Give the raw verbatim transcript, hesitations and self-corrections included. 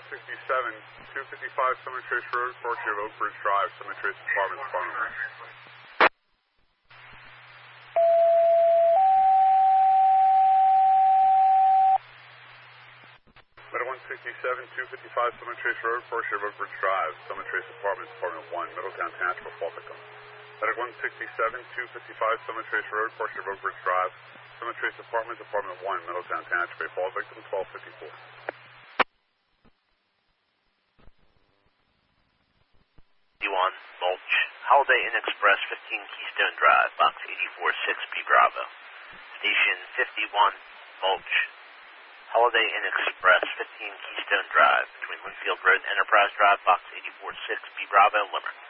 sixty-seven, two fifty-five Summer Trace Road, Forkshire of Oak Ridge Drive, Summer Trace Apartments, Apartment one. Middle one sixty-seven, two fifty-five Summer Trace Road, Forkshire of Oak Ridge Drive, Summer Trace Apartments, Apartment one, Middletown Township, Fall Victim. Medic one sixty-seven, two fifty-five Summer Trace Road, Forkshire of Oak Ridge Drive, Summer Trace Apartments, Apartment one, Middletown Township, Fall Victim, twelve fifty-four. one, Mulch, Holiday Inn Express, fifteen Keystone Drive, Box eighty-four six B Bravo. Station fifty-one, Mulch, Holiday Inn Express, fifteen Keystone Drive, between Winfield Road and Enterprise Drive, Box eighty-four six B Bravo, Limerick.